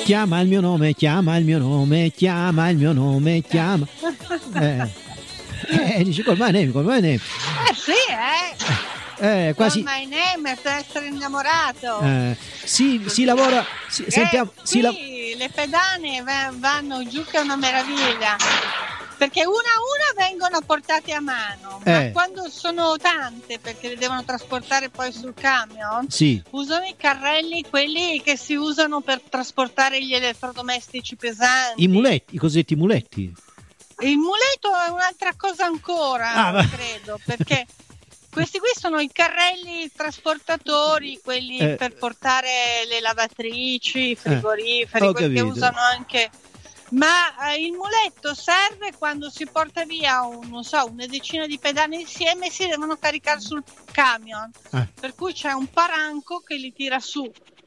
chiama il mio nome, chiama il mio nome, chiama il mio nome, chiama. Dice call my name. Sì, quasi. Call my name per essere innamorato. Si lavora. Sentiamo. Le pedane vanno giù che è una meraviglia. Perché una a una vengono portate a mano, ma quando sono tante, perché le devono trasportare poi sul camion, usano i carrelli, quelli che si usano per trasportare gli elettrodomestici pesanti. I cosiddetti muletti. Il muletto è un'altra cosa ancora, credo, perché questi qui sono i carrelli trasportatori, quelli per portare le lavatrici, i frigoriferi, quelli che usano anche. Ma il muletto serve quando si porta via una decina di pedane insieme e si devono caricare sul camion. Per cui c'è un paranco che li tira su.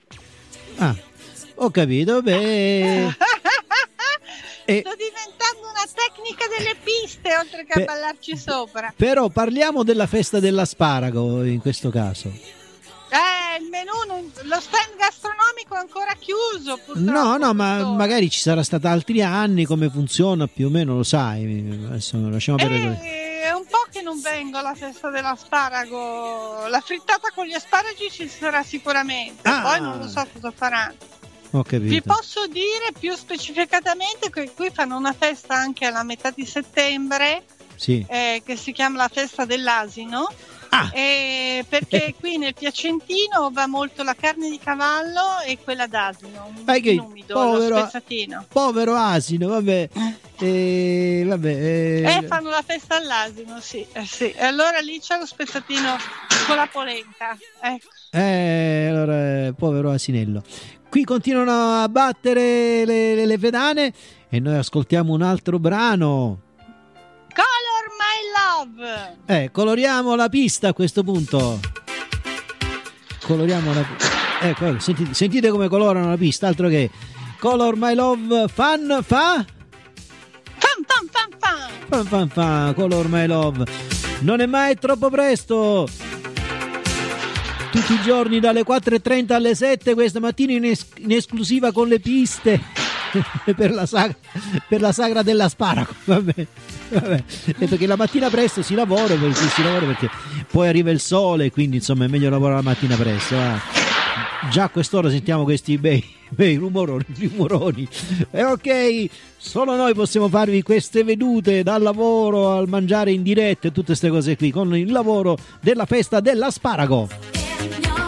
Ho capito, beh. Sto diventando una tecnica delle piste oltre che a ballarci sopra. Però parliamo della festa dell'asparago in questo caso. Il menù, lo stand gastronomico è ancora chiuso, purtroppo. No, ma magari ci sarà stato altri anni, come funziona più o meno lo sai. Adesso lasciamo perdere. È un po' che non vengo alla festa dell'asparago. La frittata con gli asparagi ci sarà sicuramente, poi non lo so cosa faranno. Ho capito. Vi posso dire più specificatamente che qui fanno una festa anche alla metà di settembre, che si chiama la festa dell'asino. Perché qui nel Piacentino va molto la carne di cavallo e quella d'asino, umido, lo spezzatino. Povero asino, vabbè. Fanno la festa all'asino, sì. E allora lì c'è lo spezzatino con la polenta. Allora, povero asinello. Qui continuano a battere le pedane e noi ascoltiamo un altro brano. Color My Love. Coloriamo la pista a questo punto. Sentite come colorano la pista, altro che Color My Love, fan. Color My Love. Non è mai troppo presto. Tutti i giorni dalle 4:30 alle 7, questa mattina in esclusiva con le piste per la sagra dell'asparago. Vabbè. E perché la mattina presto si lavora perché poi arriva il sole, quindi insomma è meglio lavorare la mattina presto. Già a quest'ora sentiamo questi bei rumoroni. Ok, solo noi possiamo farvi queste vedute dal lavoro al mangiare in diretta e tutte queste cose qui con il lavoro della festa dell'asparago.